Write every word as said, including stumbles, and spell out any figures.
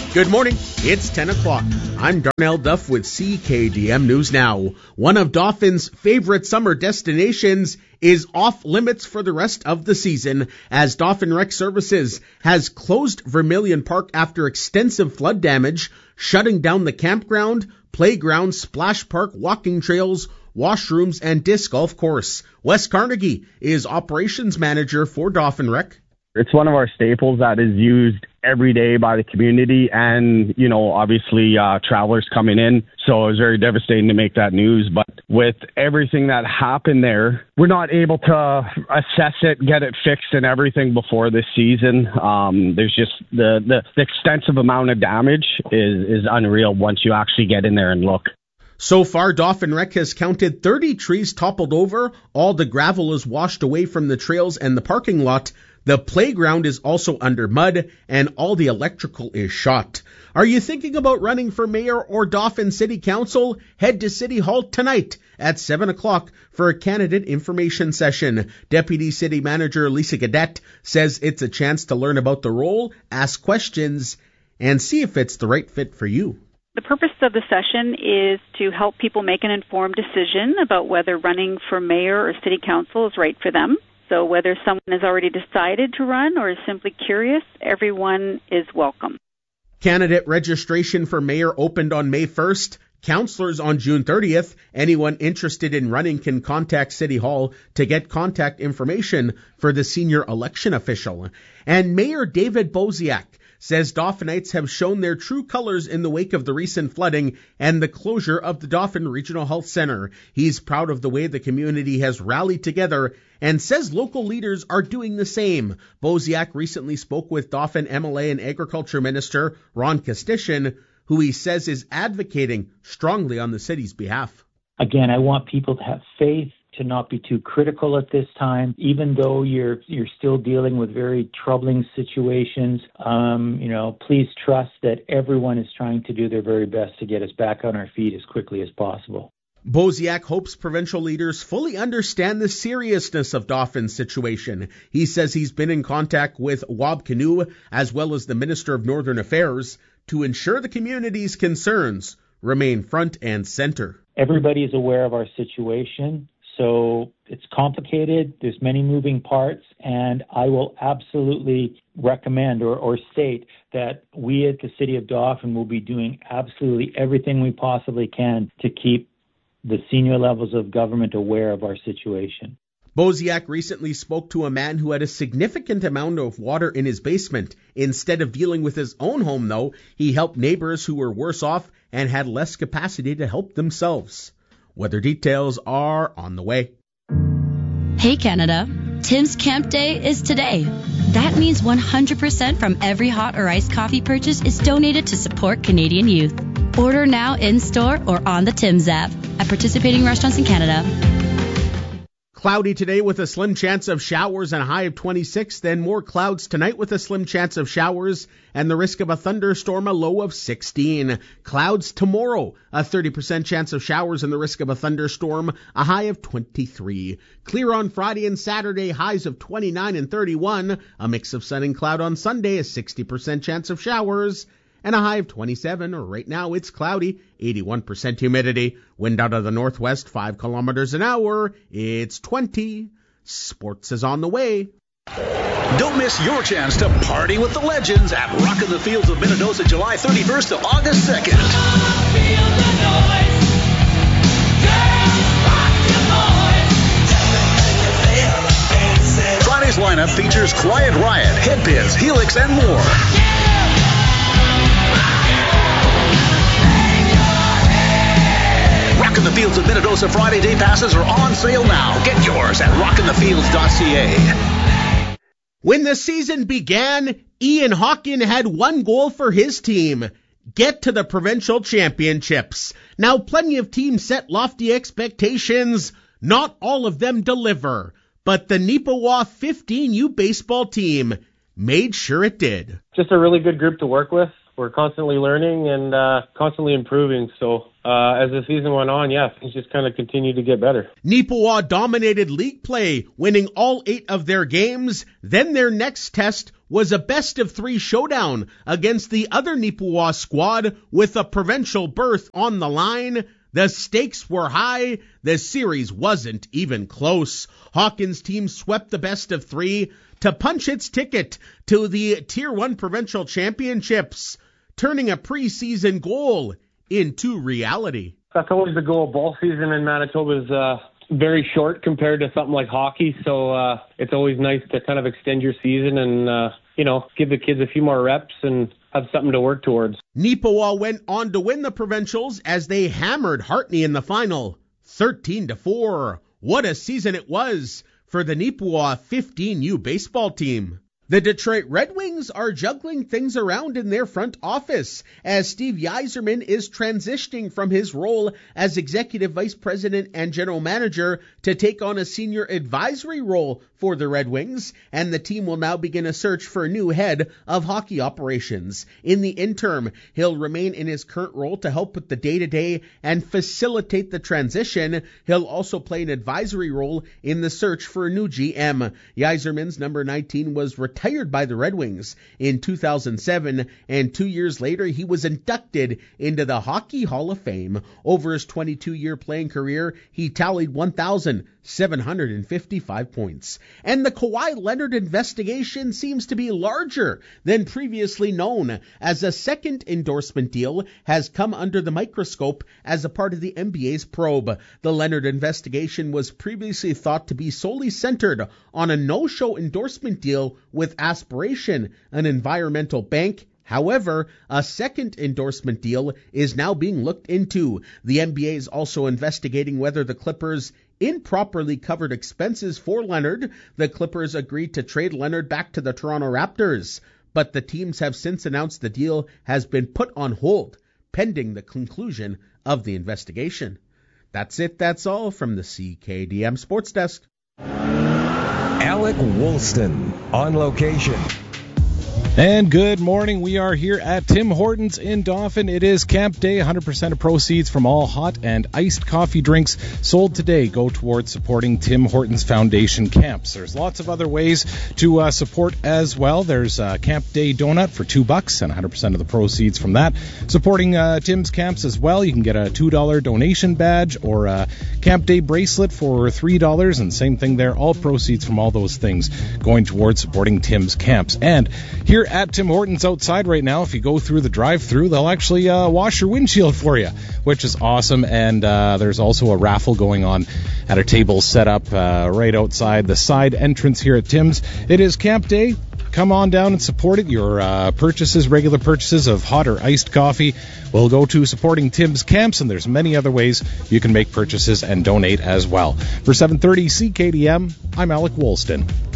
Good morning. It's ten o'clock. I'm Darnell Duff with C K D M News Now. One of Dawfin's favorite summer destinations is off limits for the rest of the season as Dauphin Rec Services has closed Vermilion Park after extensive flood damage, shutting down the campground, playground, splash park, walking trails, washrooms, and disc golf course. Wes Carnegie is operations manager for Dauphin Rec. It's one of our staples that is used every day by the community and, you know, obviously uh, travelers coming in. So it was very devastating to make that news. But with everything that happened there, we're not able to assess it, get it fixed and everything before this season. Um, there's just the, the, the extensive amount of damage is, is unreal once you actually get in there and look. So far, Dauphin Rec has counted thirty trees toppled over. All the gravel is washed away from the trails and the parking lot. The playground is also under mud, and all the electrical is shot. Are you thinking about running for mayor or Dauphin City Council? Head to City Hall tonight at seven o'clock for a candidate information session. Deputy City Manager Lisa Gadet says it's a chance to learn about the role, ask questions, and see if it's the right fit for you. The purpose of the session is to help people make an informed decision about whether running for mayor or city council is right for them. So whether someone has already decided to run or is simply curious, everyone is welcome. Candidate registration for mayor opened on May first. Councillors on June thirtieth. Anyone interested in running can contact City Hall to get contact information for the senior election official. And Mayor David Boziak says Dauphinites have shown their true colors in the wake of the recent flooding and the closure of the Dauphin Regional Health Center. He's proud of the way the community has rallied together and says local leaders are doing the same. Boziak recently spoke with Dauphin M L A and Agriculture Minister Ron Kostishin, who he says is advocating strongly on the city's behalf. Again, I want people to have faith, to not be too critical at this time, even though you're you're still dealing with very troubling situations. Um, you know, please trust that everyone is trying to do their very best to get us back on our feet as quickly as possible. Boziak hopes provincial leaders fully understand the seriousness of Dauphin's situation. He says he's been in contact with Wab Kinew as well as the Minister of Northern Affairs to ensure the community's concerns remain front and center. Everybody is aware of our situation. So it's complicated. There's many moving parts, and I will absolutely recommend or, or state that we at the City of Dauphin will be doing absolutely everything we possibly can to keep the senior levels of government aware of our situation. Boziak recently spoke to a man who had a significant amount of water in his basement. Instead of dealing with his own home, though, he helped neighbors who were worse off and had less capacity to help themselves. Weather details are on the way. Hey Canada, Tim's Camp Day is today. That means one hundred percent from every hot or iced coffee purchase is donated to support Canadian youth. Order now in-store or on the Tim's app at participating restaurants in Canada. Cloudy today with a slim chance of showers and a high of twenty-six. Then more clouds tonight with a slim chance of showers and the risk of a thunderstorm, a low of sixteen. Clouds tomorrow, a thirty percent chance of showers and the risk of a thunderstorm, a high of twenty-three. Clear on Friday and Saturday, highs of twenty-nine and thirty-one. A mix of sun and cloud on Sunday, a sixty percent chance of showers and a high of twenty-seven. Right now it's cloudy, eighty-one percent humidity. Wind out of the northwest, five kilometers an hour. It's twenty. Sports is on the way. Don't miss your chance to party with the legends at Rockin' the Fields of Minnedosa, July thirty-first to August second. Friday's lineup features Quiet Riot, Headpins, Helix, and more. Rockin' the Fields of Minnedosa Friday day passes are on sale now. Get yours at rockin the fields dot c a. When the season began, Ian Hawken had one goal for his team: get to the provincial championships. Now, plenty of teams set lofty expectations. Not all of them deliver, but the Neepawa fifteen U baseball team made sure it did. Just a really good group to work with. We're constantly learning and uh, constantly improving. So uh, as the season went on, yeah, things just kind of continued to get better. Neepawa dominated league play, winning all eight of their games. Then their next test was a best-of-three showdown against the other Nipawin squad with a provincial berth on the line. The stakes were high. The series wasn't even close. Hawkins' team swept the best-of-three to punch its ticket to the Tier one Provincial Championships, turning a preseason goal into reality. That's always the goal. Ball season in Manitoba is uh, very short compared to something like hockey, so uh, it's always nice to kind of extend your season and, uh, you know, give the kids a few more reps and have something to work towards. Nipawin went on to win the provincials as they hammered Hartney in the final, thirteen to four. What a season it was for the Nipawin fifteen U baseball team. The Detroit Red Wings are juggling things around in their front office as Steve Yzerman is transitioning from his role as executive vice president and general manager to take on a senior advisory role for the Red Wings, and the team will now begin a search for a new head of hockey operations. In the interim, he'll remain in his current role to help with the day-to-day and facilitate the transition. He'll also play an advisory role in the search for a new G M. Yzerman's number nineteen was retired Retired by the Red Wings in two thousand seven, and two years later he was inducted into the Hockey Hall of Fame. Over his twenty-two-year playing career, he tallied one thousand seven hundred fifty-five points. And the Kawhi Leonard investigation seems to be larger than previously known, as a second endorsement deal has come under the microscope as a part of the N B A's probe. The Leonard investigation was previously thought to be solely centered on a no-show endorsement deal with Aspiration, an environmental bank. However, a second endorsement deal is now being looked into. The N B A is also investigating whether the Clippers improperly covered expenses for Leonard. The Clippers agreed to trade Leonard back to the Toronto Raptors, but the teams have since announced the deal has been put on hold, pending the conclusion of the investigation. That's it. That's all from the C K D M Sports Desk. Alec Woolston on location. And good morning. We are here at Tim Hortons in Dauphin. It is Camp Day. one hundred percent of proceeds from all hot and iced coffee drinks sold today go towards supporting Tim Hortons Foundation camps. There's lots of other ways to uh, support as well. There's a Camp Day donut for two bucks, and one hundred percent of the proceeds from that supporting uh, Tim's camps as well. You can get a two dollar donation badge or a Camp Day bracelet for three dollars, and same thing there. All proceeds from all those things going towards supporting Tim's camps. And here at Tim Hortons outside right now, if you go through the drive-thru, they'll actually uh, wash your windshield for you, which is awesome. And uh, there's also a raffle going on at a table set up uh, right outside the side entrance here at Tim's. It is Camp Day. Come on down and support it. Your uh, purchases, regular purchases of hot or iced coffee will go to supporting Tim's camps, and there's many other ways you can make purchases and donate as well. For seven thirty C K D M, I'm Alec Woolston.